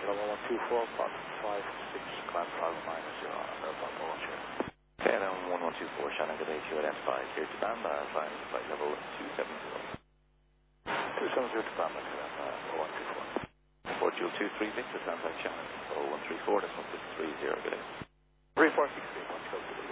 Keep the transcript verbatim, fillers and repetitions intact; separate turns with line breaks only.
one one two four, Fox five six, climb five minus zero, uh, Papa one zero.
Okay, Adam one one two four, Shannon, good day to you, identify here to band, uh, flying flight level two seven zero.
two seven zero to Papa, uh, one two four.
four two two three Victor, sounds like Shannon, oh one three four, that's one six three zero, good day.
three four six three one,